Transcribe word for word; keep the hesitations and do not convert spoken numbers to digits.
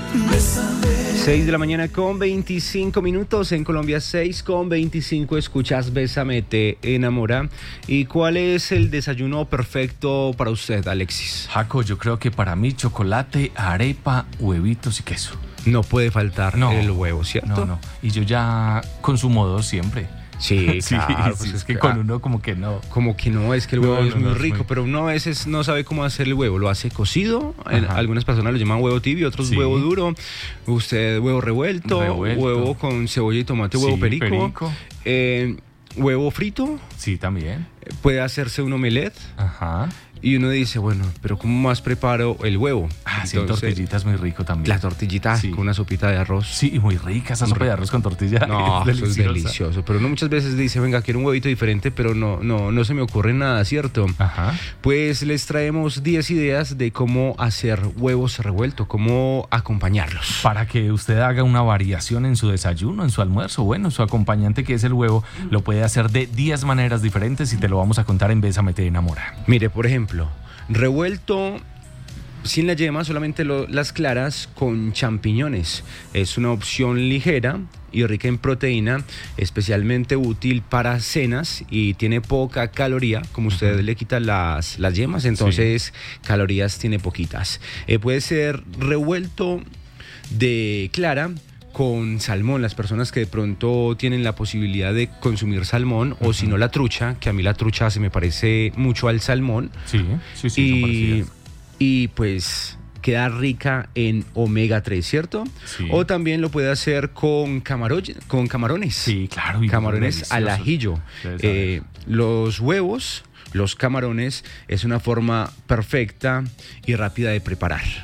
seis de la mañana con veinticinco minutos en Colombia, seis con veinticinco, escuchas Bésame te enamora. ¿Y cuál es el desayuno perfecto para usted, Alexis? Jaco, yo creo que para mí chocolate, arepa, huevitos y queso. No puede faltar No, el huevo, ¿cierto? No, no, y yo ya consumo dos siempre. Sí, Sí, claro, sí, pues es que con uno como que no. Como que no, es que el huevo No, es no, muy no, es rico, muy- pero uno a veces no sabe cómo hacer el huevo. Lo hace cocido, en- Ajá. algunas personas lo llaman huevo tibio, otros Sí. huevo duro. Usted huevo revuelto, Revuelto. huevo con cebolla y tomate, huevo Sí, perico, perico. eh, huevo frito, Sí, también. eh, puede hacerse un omelette. Ajá. Y uno dice, bueno, pero ¿cómo más preparo el huevo? Ah, sí, en tortillita es muy rico también. La tortillita Sí. con una sopita de arroz. Sí, y muy rica esa sopa de arroz con tortilla. No, es eso es deliciosa. delicioso. Pero uno muchas veces dice, venga, quiero un huevito diferente, pero no, no, no se me ocurre nada, ¿cierto? Ajá. Pues les traemos diez ideas de cómo hacer huevos revueltos, cómo acompañarlos. Para que usted haga una variación en su desayuno, en su almuerzo, bueno, su acompañante que es el huevo, lo puede hacer de diez maneras diferentes y te lo vamos a contar en Bésame te enamora. Mire, por ejemplo, revuelto sin la yema, solamente lo- las claras con champiñones. Es una opción ligera y rica en proteína, especialmente útil para cenas y tiene poca caloría. Como usted Ujú. le quita las, las yemas, entonces calorías tiene poquitas. Eh, puede ser revuelto de clara con salmón, las personas que de pronto tienen la posibilidad de consumir salmón, o si no la trucha, que a mí la trucha se me parece mucho al salmón. Sí, sí, sí, son y, parecidas. y pues queda rica en omega tres, ¿cierto? Sí. O también lo puede hacer con, camaro- con camarones. Sí, claro. y Camarones al deliciosos. ajillo. Debe saber. Eh, los huevos, los camarones, es una forma perfecta y rápida de preparar.